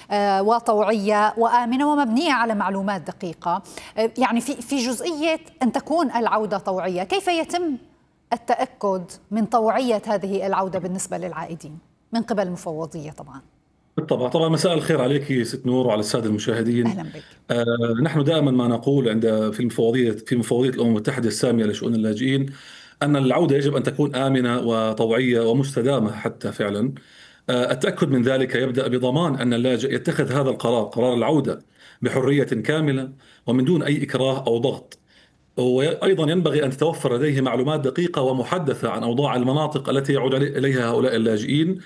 وطوعية وآمنة ومبنية على معلومات دقيقة. يعني في جزئية أن تكون العودة طوعية، كيف يتم التأكد من طوعية هذه العودة بالنسبة للعائدين من قبل المفوضية؟ طبعا مساء الخير عليك ست نور وعلى الساده المشاهدين. أهلا بك. نحن دائما ما نقول في مفوضيه الامم المتحده الساميه لشؤون اللاجئين ان العوده يجب ان تكون امنه وطوعيه ومستدامه حتى فعلا. التاكد من ذلك يبدا بضمان ان اللاجئ يتخذ هذا قرار العوده بحريه كامله ومن دون اي اكراه او ضغط. وأيضا ينبغي أن تتوفر لديه معلومات دقيقة ومحدثة عن أوضاع المناطق التي يعود إليها هؤلاء اللاجئين،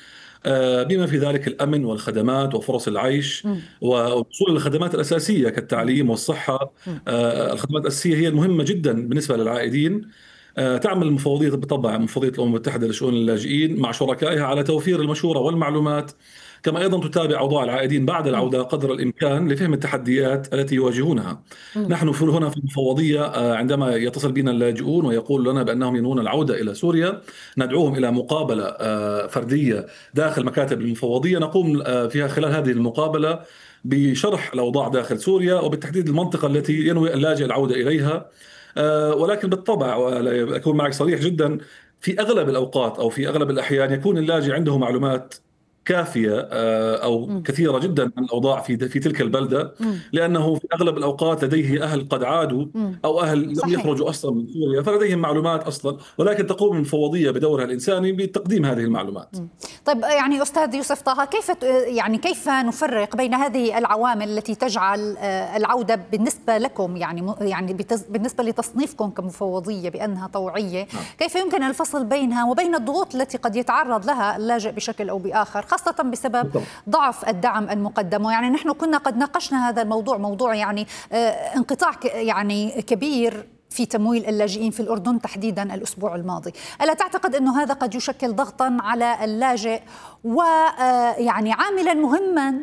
بما في ذلك الأمن والخدمات وفرص العيش ووصول الخدمات الأساسية كالتعليم والصحة. الخدمات الأساسية هي المهمة جدا بالنسبة للعائدين. تعمل المفوضية بالطبع مفوضية الأمم المتحدة لشؤون اللاجئين مع شركائها على توفير المشورة والمعلومات، كما أيضا تتابع أوضاع العائدين بعد العودة قدر الإمكان لفهم التحديات التي يواجهونها. نحن هنا في المفوضية عندما يتصل بنا اللاجئون ويقول لنا بأنهم ينوون العودة إلى سوريا، ندعوهم إلى مقابلة فردية داخل مكاتب المفوضية، نقوم فيها خلال هذه المقابلة بشرح الأوضاع داخل سوريا وبالتحديد المنطقة التي ينوي اللاجئ العودة إليها. ولكن بالطبع أكون معك صريح جدا، في أغلب الأوقات أو في أغلب الأحيان يكون اللاجئ عنده معلومات كافية أو كثيرة جدا عن الأوضاع في تلك البلدة، لأنه في أغلب الأوقات لديه أهل قد عادوا أو أهل لم صحيح. يخرجوا أصلا من سوريا، فلديهم معلومات أصلا، ولكن تقوم المفوضية بدورها الإنساني بتقديم هذه المعلومات. طيب يعني أستاذ يوسف طه، كيف نفرق بين هذه العوامل التي تجعل العودة بالنسبة لكم يعني بالنسبة لتصنيفكم كمفوضية بأنها طوعية، كيف يمكن الفصل بينها وبين الضغوط التي قد يتعرض لها اللاجئ بشكل أو بآخر، خاصة بسبب ضعف الدعم المقدم؟ يعني نحن كنا قد ناقشنا هذا الموضوع، موضوع يعني انقطاع يعني كبير في تمويل اللاجئين في الأردن تحديدا الأسبوع الماضي. ألا تعتقد أنه هذا قد يشكل ضغطا على اللاجئ ويعني عاملا مهما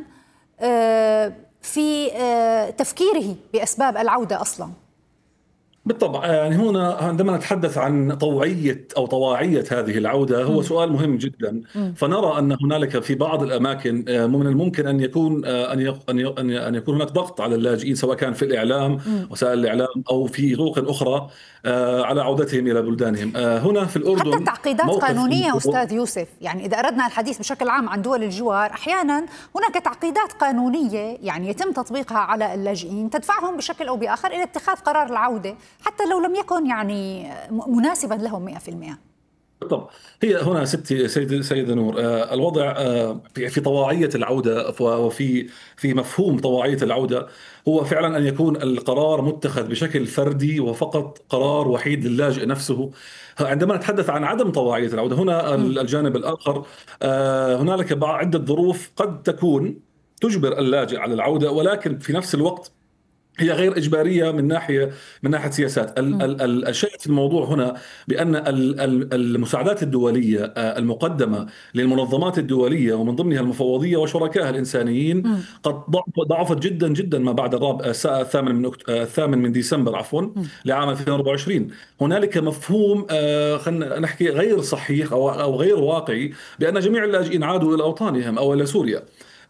في تفكيره بأسباب العودة أصلا؟ بالطبع، يعني هنا عندما نتحدث عن طوعية أو طواعية هذه العودة هو سؤال مهم جدا. فنرى أن هنالك في بعض الأماكن من الممكن أن يكون أن يكون هناك ضغط على اللاجئين، سواء كان في الإعلام وسائل الإعلام أو في طرق أخرى على عودتهم إلى بلدانهم. هنا في الأردن حتى تعقيدات قانونية أستاذ يوسف، يعني إذا أردنا الحديث بشكل عام عن دول الجوار، أحيانا هناك تعقيدات قانونية يعني يتم تطبيقها على اللاجئين تدفعهم بشكل أو بآخر إلى اتخاذ قرار العودة حتى لو لم يكن يعني مناسبا لهم 100%. طب هي هنا سيدة نور، الوضع في طواعية العودة وفي مفهوم طواعية العودة هو فعلا أن يكون القرار متخذ بشكل فردي وفقط قرار وحيد للاجئ نفسه. عندما نتحدث عن عدم طواعية العودة، هنا الجانب الآخر، هنالك عدة ظروف قد تكون تجبر اللاجئ على العودة، ولكن في نفس الوقت هي غير إجبارية من ناحية سياسات. الشيء في الموضوع هنا بأن المساعدات الدولية المقدمة للمنظمات الدولية ومن ضمنها المفوضية وشركائها الإنسانيين قد ضعفت جدا جدا ما بعد الثامن من ديسمبر لعام 2024. هنالك مفهوم خلينا نحكي غير صحيح أو غير واقعي بأن جميع اللاجئين عادوا إلى أوطانهم أو إلى سوريا.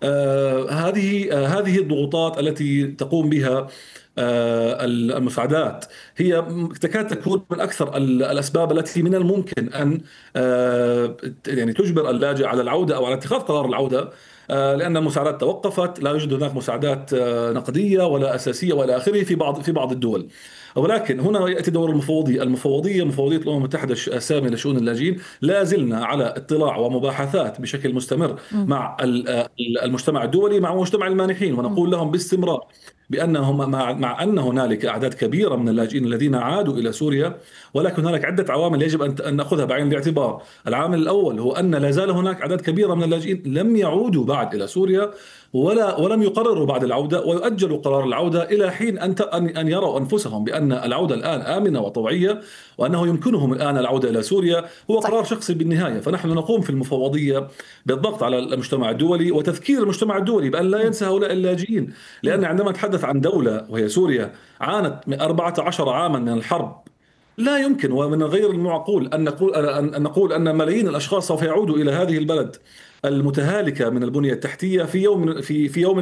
هذه الضغوطات التي تقوم بها المساعدات هي تكاد تكون من أكثر الأسباب التي من الممكن أن يعني تجبر اللاجئ على العودة أو على اتخاذ قرار العودة، لأن المساعدات توقفت، لا يوجد هناك مساعدات نقدية ولا أساسية ولا آخره في بعض الدول. ولكن هنا يأتي دور مفوضية الأمم المتحدة السامية لشؤون اللاجئين. لا زلنا على اطلاع ومباحثات بشكل مستمر مع المجتمع الدولي، مع مجتمع المانحين، ونقول لهم باستمرار بأنهم مع أن هنالك أعداد كبيرة من اللاجئين الذين عادوا إلى سوريا، ولكن هنالك عدة عوامل يجب أن نأخذها بعين الاعتبار. العامل الأول هو أن لا زال هناك أعداد كبيرة من اللاجئين لم يعودوا بعد إلى سوريا ولم يقرروا بعد العودة، ويؤجلوا قرار العودة إلى حين أن يروا أنفسهم بأن العودة الآن آمنة وطوعية وأنه يمكنهم الآن العودة إلى سوريا. هو قرار شخصي بالنهاية. فنحن نقوم في المفوضية بالضغط على المجتمع الدولي وتذكير المجتمع الدولي بأن لا ينسى هؤلاء اللاجئين، لأن عندما نتحدث عن دولة وهي سوريا عانت من 14 عاما من الحرب، لا يمكن ومن غير المعقول أن نقول أن ملايين الأشخاص سوف يعودوا إلى هذه البلد المتهالكة من البنية التحتية في يوم